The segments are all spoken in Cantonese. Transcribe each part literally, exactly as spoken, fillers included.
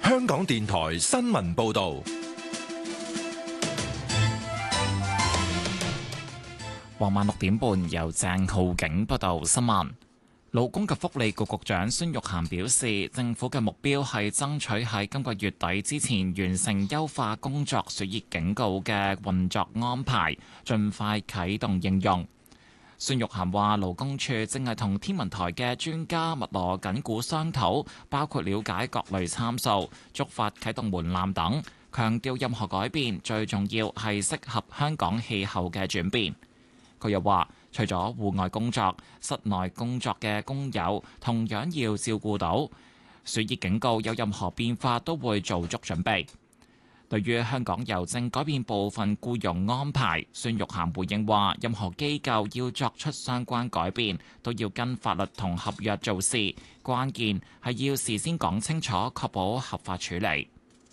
香港電台新聞報道。 傍晚六點半，由鄭浩景報道新聞。勞工及福利局局長孫玉菡表示，政府嘅目標係爭取喺今個月底之前完成優化工作暑熱警告嘅運作安排，盡快啟動應用。孫玉菡話，勞工處正係同天文台嘅專家密鑼緊鼓商討，包括了解各類參數、觸發啟動門檻等，強調任何改變最重要係適合香港氣候嘅轉變。佢又話，除咗戶外工作，室內工作嘅工友同樣要照顧到。暑熱警告有任何變化都會做足準備。對於香港郵政改變部分僱傭安排，孫玉菡回應話，任何機構要作出相關改變，都要跟法律同合約做事，關鍵係要事先講清楚，確保合法處理。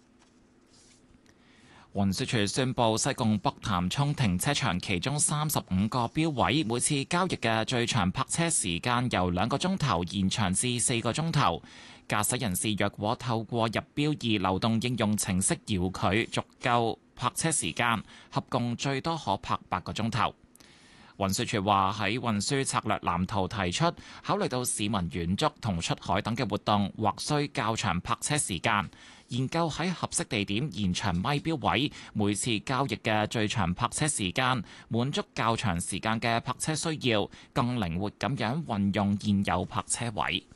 運輸署宣布，西貢北潭涌停車場其中三十五個標位，每次交易嘅最長泊車時間由兩個鐘頭延長至四個鐘頭。駕駛人士若果透過入標易流動應用程式遙距續夠泊車時間，合共最多可泊八個鐘頭。運輸署話喺運輸策略藍圖提出，考慮到市民遠足同出海等嘅活動或需較長泊車時間，研究喺合適地點延長咪標位，每次交易嘅最長泊車時間，滿足較長時間嘅泊車需要，更靈活咁樣運用現有泊車位。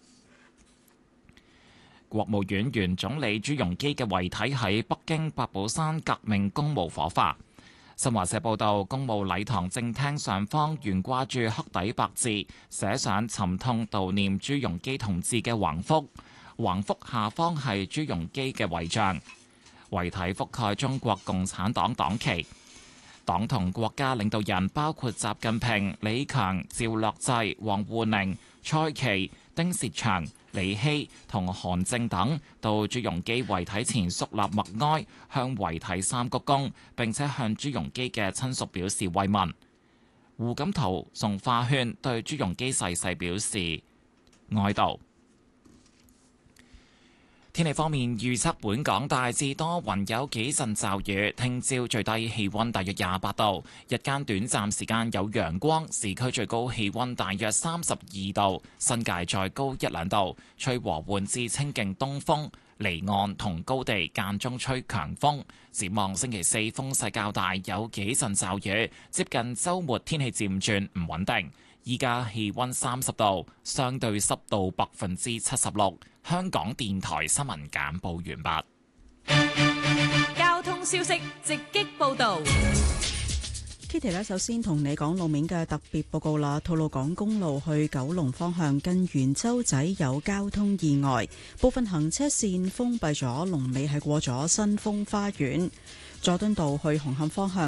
國務院原總理朱鎔基嘅遺體喺北京八寶山革命公墓火化。新華社報道，公墓禮堂正廳上方懸掛住黑底白字，寫上沉痛悼念朱鎔基同志嘅橫幅，橫幅下方係朱鎔基嘅遺像。遺體覆蓋中國共產黨黨旗。黨同國家領導人包括習近平、李強、趙樂際、王滬寧、蔡奇、丁薛祥、李希同韓正等到朱鎔基遺體前肅立默哀，向遺體三鞠躬，並且向朱鎔基嘅親屬表示慰問。胡錦濤送花圈對朱鎔基逝世表示哀悼。天氣方面，預測本港大致多雲，有幾陣驟雨。聽朝最低氣溫大約廿八度，日間短暫時間有陽光，市區最高氣溫大約三十二度，新界再高一兩度。吹和緩至清勁東風，離岸同高地間中吹強風。展望星期四風勢較大，有幾陣驟雨。接近週末天氣漸轉唔穩定。依家氣溫三十度，相對濕度百分之七十六。香港電台新聞簡報完畢。交通消息直擊報道。 Kitty 咧，首先同你講路面嘅特別報告啦。吐露港公路去九龍方向近元洲仔有交通意外，部分行車線封閉咗，龍尾係過咗新豐花園。佐敦道去紅磡方向